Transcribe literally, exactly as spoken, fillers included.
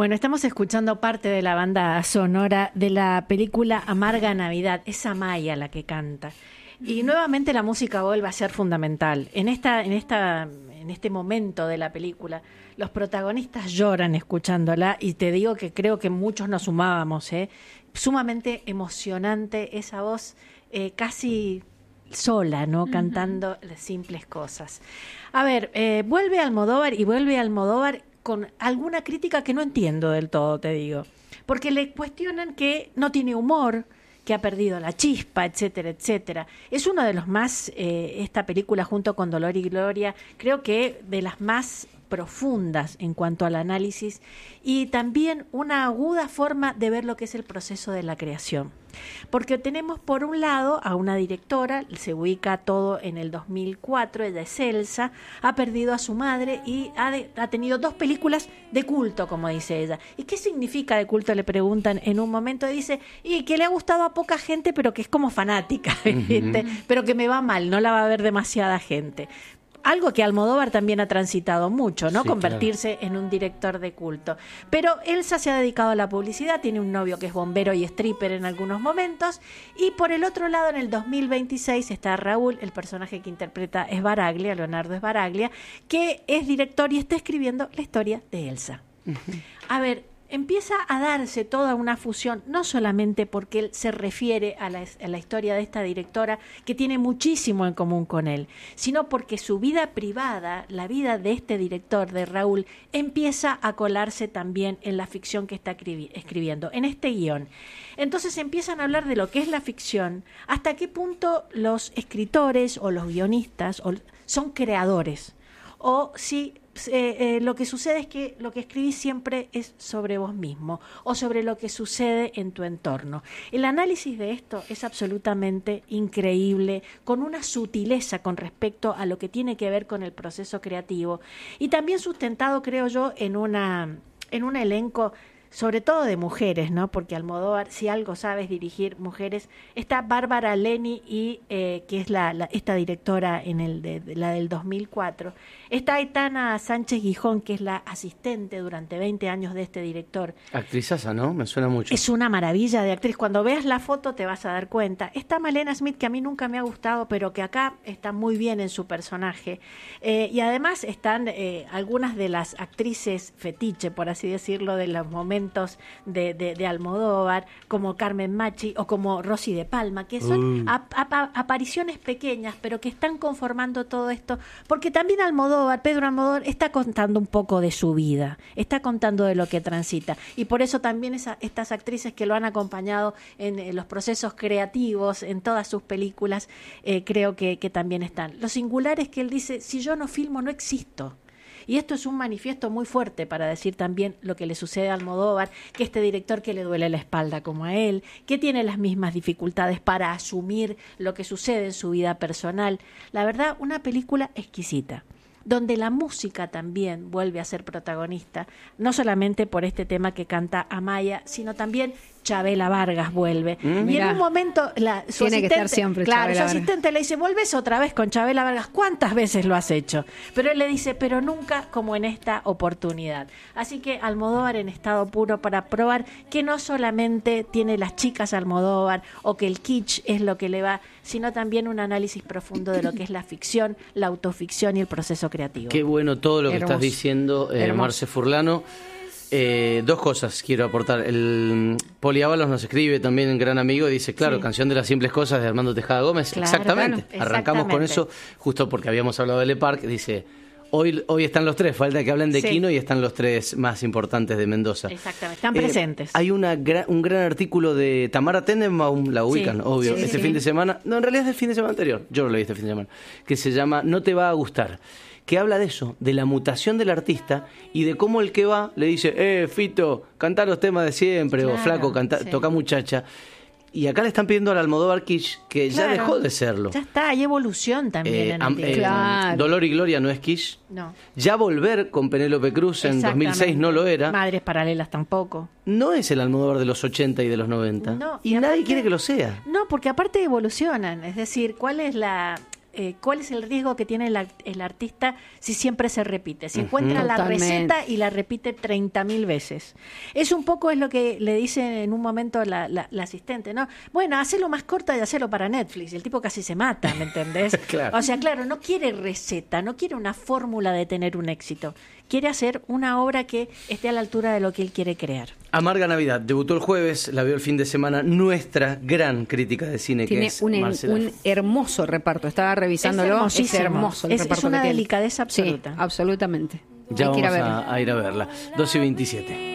Bueno, estamos escuchando parte de la banda sonora de la película Amarga Navidad. Es Amaya la que canta. Y nuevamente la música vuelve a ser fundamental. En esta, en esta, en este momento de la película, los protagonistas lloran escuchándola y te digo que creo que muchos nos sumábamos, ¿eh? Sumamente emocionante esa voz, eh, casi sola, ¿no? Uh-huh. Cantando las simples cosas. A ver, eh, vuelve Almodóvar y vuelve Almodóvar con alguna crítica que no entiendo del todo, te digo. Porque le cuestionan que no tiene humor, que ha perdido la chispa, etcétera, etcétera. Es uno de los más, eh, esta película junto con Dolor y Gloria, creo que de las más profundas en cuanto al análisis y también una aguda forma de ver lo que es el proceso de la creación. Porque tenemos por un lado a una directora, se ubica todo en el dos mil cuatro, ella es Elsa, ha perdido a su madre y ha, de, ha tenido dos películas de culto, como dice ella. ¿Y qué significa de culto? Le preguntan en un momento y dice, y que le ha gustado a poca gente, pero que es como fanática, ¿viste? Uh-huh. Pero que me va mal, no la va a ver demasiada gente. Algo que Almodóvar también ha transitado mucho, ¿no? Sí, convertirse claro. en un director de culto. Pero Elsa se ha dedicado a la publicidad, tiene un novio que es bombero y stripper en algunos momentos. Y por el otro lado, en el dos mil veintiséis está Raúl, el personaje que interpreta Sbaraglia, Leonardo Sbaraglia, que es director y está escribiendo la historia de Elsa. Uh-huh. A ver, empieza a darse toda una fusión, no solamente porque él se refiere a la, a la historia de esta directora, que tiene muchísimo en común con él, sino porque su vida privada, la vida de este director, de Raúl, empieza a colarse también en la ficción que está escribi- escribiendo, en este guión. Entonces empiezan a hablar de lo que es la ficción, hasta qué punto los escritores o los guionistas o, son creadores, o si... Eh, eh, lo que sucede es que lo que escribís siempre es sobre vos mismo o sobre lo que sucede en tu entorno. El análisis de esto es absolutamente increíble, con una sutileza con respecto a lo que tiene que ver con el proceso creativo y también sustentado, creo yo, en una en un elenco sobre todo de mujeres, ¿no? Porque Almodóvar, si algo sabe es dirigir mujeres. Está Bárbara Leni, y, eh, que es la, la, esta directora en el de, de la del dos mil cuatro. Está Aitana Sánchez Gijón, que es la asistente durante veinte años de este director. Actrizaza, ¿no? Me suena mucho. Es una maravilla de actriz. Cuando veas la foto te vas a dar cuenta. Está Malena Smith, que a mí nunca me ha gustado, pero que acá está muy bien en su personaje. Eh, y además están eh, algunas de las actrices fetiche, por así decirlo, de los momentos De, de, de Almodóvar, como Carmen Machi o como Rosy de Palma, que son uh. ap- ap- apariciones pequeñas, pero que están conformando todo esto, porque también Almodóvar, Pedro Almodóvar, está contando un poco de su vida, está contando de lo que transita, y por eso también esa, estas actrices que lo han acompañado en, en los procesos creativos, en todas sus películas, eh, creo que, que también están. Lo singular es que él dice, si yo no filmo, no existo. Y esto es un manifiesto muy fuerte para decir también lo que le sucede a Almodóvar, que este director que le duele la espalda como a él, que tiene las mismas dificultades para asumir lo que sucede en su vida personal. La verdad, una película exquisita, donde la música también vuelve a ser protagonista, no solamente por este tema que canta Amaya, sino también Chabela Vargas vuelve. Mm, y en un momento la, su tiene que estar siempre claro, Chabela su asistente Vargas. Le dice, ¿volves otra vez con Chabela Vargas? ¿Cuántas veces lo has hecho? Pero él le dice, pero nunca como en esta oportunidad. Así que Almodóvar en estado puro para probar que no solamente tiene las chicas Almodóvar o que el kitsch es lo que le va, sino también un análisis profundo de lo que es la ficción, la autoficción y el proceso creativo. Qué bueno todo lo que Hermoso. estás diciendo, eh, Marce Furlano. Eh, dos cosas quiero aportar. El Poli Ábalos nos escribe también, un gran amigo, y dice, claro, sí. Canción de las simples cosas de Armando Tejada Gómez. Claro, exactamente. claro, Arrancamos exactamente. con eso, justo porque habíamos hablado de Le Parc. Dice, hoy hoy están los tres, falta que hablen de sí. Quino, y están los tres más importantes de Mendoza. Exactamente, están Eh, presentes. hay una gra- un gran artículo de Tamara Tenenbaum, la ubican, Sí, obvio, sí, este sí. fin de semana, no, en realidad es del fin de semana anterior, yo lo leí este fin de semana, que se llama No te va a gustar, que habla de eso, de la mutación del artista y de cómo el que va le dice, eh, Fito, cantá los temas de siempre, Claro, o Flaco, canta, sí. toca muchacha. Y acá le están pidiendo al Almodóvar Kitsch, que Claro, ya dejó de serlo. Ya está, hay evolución también Eh, en am- el eh, director. Claro. Dolor y Gloria no es Kitsch. No. Ya Volver con Penélope Cruz en dos mil seis Exactamente. no lo era. Madres paralelas tampoco. No es el Almodóvar de los ochenta y de los noventa. No, y y nadie aparte- quiere que lo sea. No, porque aparte evolucionan. Es decir, ¿cuál es la eh, cuál es el riesgo que tiene el, el artista si siempre se repite, si Ujú. encuentra la Totalmente. receta y la repite treinta mil veces. Es un poco es lo que le dice en un momento la, la, la asistente, ¿no? Bueno, hacelo más corta y hacelo para Netflix. Y el tipo casi se mata, ¿me entendés? Claro. O sea, claro, no quiere receta, no quiere una fórmula de tener un éxito. Quiere hacer una obra que esté a la altura de lo que él quiere crear. Amarga Navidad, debutó el jueves, la vio el fin de semana, nuestra gran crítica de cine que Tiene es un, Marcela. un hermoso reparto. Estaba revisándolo. Es hermosísimo. hermoso el Es- es reparto una que tiene. delicadeza absoluta. Sí, absolutamente. Ya Hay que ir vamos a verla. a, a ir a verla. doce y veintisiete.